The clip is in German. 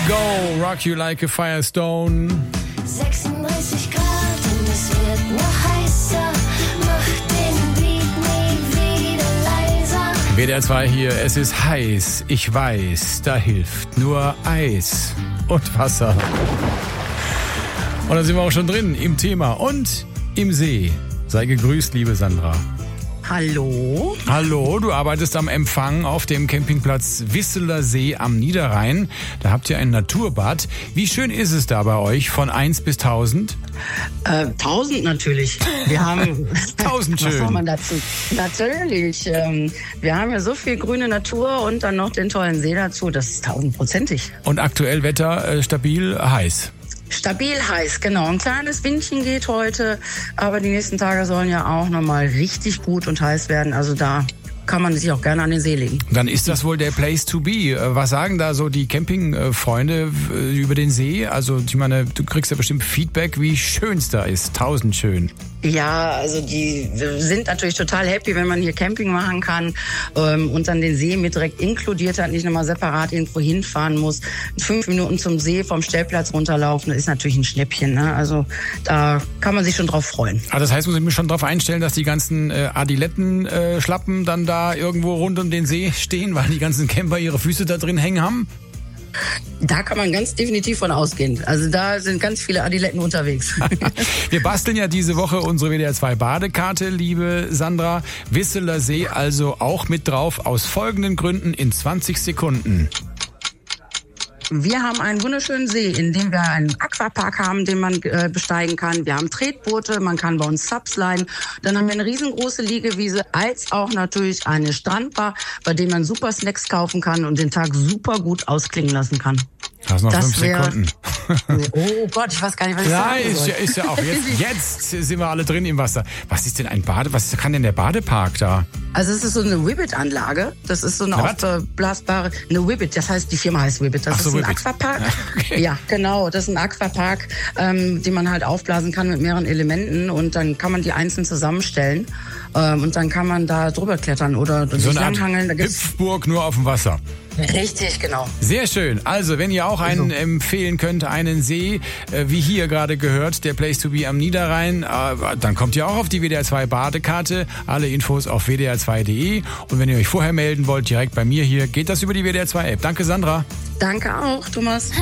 Go, Rock You Like a Firestone. 36 Grad und es wird noch heißer. Mach den Beat nie wieder leiser. WDR 2 hier, es ist heiß, ich weiß, da hilft nur Eis und Wasser. Und da sind wir auch schon drin im Thema und im See. Sei gegrüßt, liebe Sandra. Hallo. Hallo, du arbeitest am Empfang auf dem Campingplatz Wisseler See am Niederrhein. Da habt ihr ein Naturbad. Wie schön ist es da bei euch von 1 bis 1000? 1000 natürlich. Wir haben 1000 schön. Was soll man dazu? Natürlich. Wir haben ja so viel grüne Natur und dann noch den tollen See dazu. Das ist 1000%ig. Und aktuell Wetter stabil heiß. Stabil heiß, genau. Ein kleines Windchen geht heute, aber die nächsten Tage sollen ja auch nochmal richtig gut und heiß werden. Also da kann man sich auch gerne an den See legen. Dann ist das wohl der Place to be. Was sagen da so die Campingfreunde über den See? Also ich meine, du kriegst ja bestimmt Feedback, wie schön es da ist. 1000 schön. Ja, also die sind natürlich total happy, wenn man hier Camping machen kann und dann den See mit direkt inkludiert hat, nicht nochmal separat irgendwo hinfahren muss. 5 Minuten zum See vom Stellplatz runterlaufen, das ist natürlich ein Schnäppchen. Ne? Also da kann man sich schon drauf freuen. Ah, das heißt, muss ich mich schon darauf einstellen, dass die ganzen Adiletten-Schlappen dann da irgendwo rund um den See stehen, weil die ganzen Camper ihre Füße da drin hängen haben? Da kann man ganz definitiv von ausgehen. Also da sind ganz viele Adiletten unterwegs. Wir basteln ja diese Woche unsere WDR 2 Badekarte, liebe Sandra. Wisseler See also auch mit drauf, aus folgenden Gründen in 20 Sekunden. Wir haben einen wunderschönen See, in dem wir einen Aquapark haben, den man besteigen kann. Wir haben Tretboote, man kann bei uns Subsliden. Dann haben wir eine riesengroße Liegewiese, als auch natürlich eine Strandbar, bei dem man super Snacks kaufen kann und den Tag super gut ausklingen lassen kann. Das noch 5 Sekunden. Oh Gott, ich weiß gar nicht, was ich sagen soll. Ist ja auch. Jetzt sind wir alle drin im Wasser. Was ist denn was kann denn der Badepark da? Also es ist so eine Whibbit-Anlage. Das ist so eine aufblasbare, eine Whibbit. Das heißt, die Firma heißt Whibbit. Das ist ein Aquapark. Okay. Ja, genau. Das ist ein Aquapark, den man halt aufblasen kann mit mehreren Elementen und dann kann man die einzeln zusammenstellen und dann kann man da drüber klettern oder so eine Art Hüpfburg nur auf dem Wasser. Richtig, genau. Sehr schön. Also, wenn ihr auch einen empfehlen könnt, einen See, wie hier gerade gehört, der Place to be am Niederrhein, dann kommt ihr auch auf die WDR 2 Badekarte. Alle Infos auf wdr2.de. Und wenn ihr euch vorher melden wollt, direkt bei mir hier, geht das über die WDR 2 App. Danke, Sandra. Danke auch, Thomas.